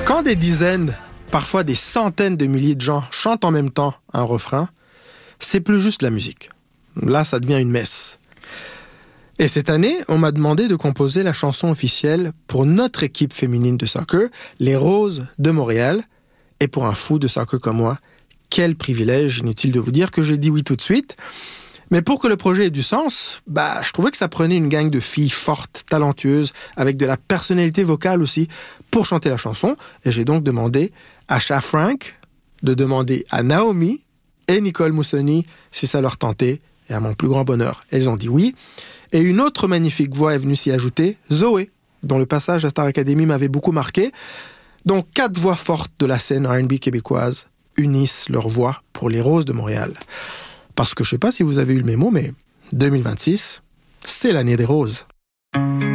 Quand des dizaines, parfois des centaines de milliers de gens chantent en même temps un refrain, c'est plus juste la musique. Là, ça devient une messe. Et cette année, on m'a demandé de composer la chanson officielle pour notre équipe féminine de soccer, les Roses de Montréal. Et pour un fou de soccer comme moi, quel privilège, inutile de vous dire que j'ai dit oui tout de suite. Mais pour que le projet ait du sens, je trouvais que ça prenait une gang de filles fortes, talentueuses, avec de la personnalité vocale aussi, pour chanter la chanson. Et j'ai donc demandé à Cha Frank de demander à Naomi et Nicole Moussoni si ça leur tentait. Et à mon plus grand bonheur, elles ont dit oui. Et une autre magnifique voix est venue s'y ajouter, Zoé, dont le passage à Star Academy m'avait beaucoup marqué. Donc 4 voix fortes de la scène R&B québécoise unissent leurs voix pour les Roses de Montréal. Parce que je ne sais pas si vous avez eu le mémo, mais 2026, c'est l'année des roses.